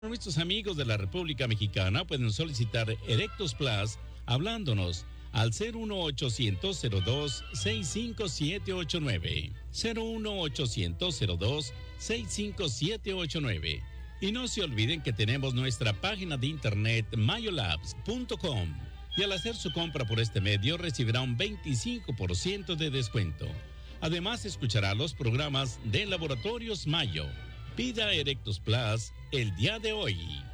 Nuestros amigos de la República Mexicana pueden solicitar Erectus Plus hablándonos al 01800-02-65789. 01800-02-65789. Y no se olviden que tenemos nuestra página de internet mayolabs.com. Y al hacer su compra por este medio recibirá un 25% de descuento. Además escuchará los programas de Laboratorios Mayo. Pida Erectus Plus el día de hoy.